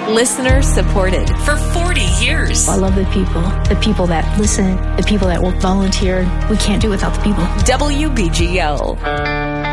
Listener supported for 40 years. I love the people that listen, the people that will volunteer. We can't do it without the people. WBGO.